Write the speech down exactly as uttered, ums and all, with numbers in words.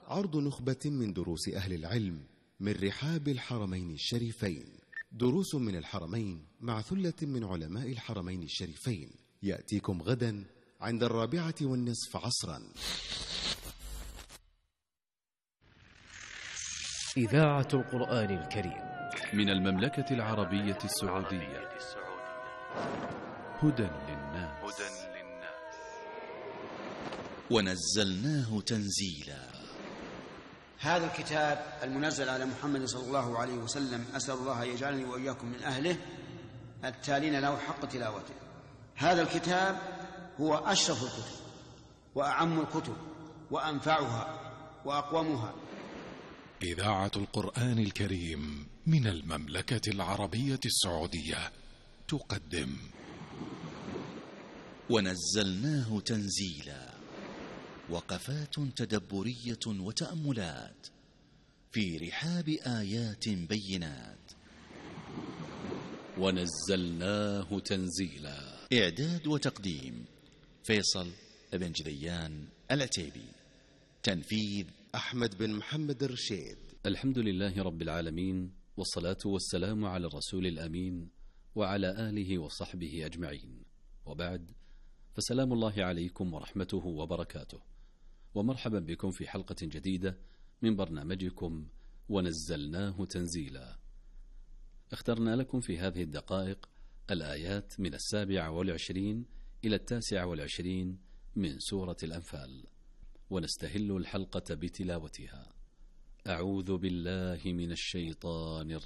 عرض نخبة من دروس أهل العلم من رحاب الحرمين الشريفين. دروس من الحرمين مع ثلة من علماء الحرمين الشريفين يأتيكم غدا عند الرابعة والنصف عصرا. إذاعة القرآن الكريم من المملكة العربية السعودية. هدى للناس. ونزلناه تنزيلا. هذا الكتاب المنزل على محمد صلى الله عليه وسلم أسأل الله يجعلني وإياكم من أهله التالين له حق تلاوته. هذا الكتاب هو أشرف الكتب وأعم الكتب وأنفعها وأقومها. إذاعة القرآن الكريم من المملكة العربية السعودية تقدم ونزلناه تنزيلا. وقفات تدبرية وتأملات في رحاب آيات بينات. ونزلناه تنزيلا. إعداد وتقديم فيصل بن جذيان العتيبي. تنفيذ أحمد بن محمد الرشيد. الحمد لله رب العالمين، والصلاة والسلام على الرسول الأمين وعلى آله وصحبه أجمعين، وبعد، فسلام الله عليكم ورحمته وبركاته، ومرحبا بكم في حلقة جديدة من برنامجكم ونزلناه تنزيلا. اخترنا لكم في هذه الدقائق الآيات من السابعة والعشرين إلى التاسعة والعشرين من سورة الأنفال، ونستهل الحلقة بتلاوتها. أعوذ بالله من الشيطان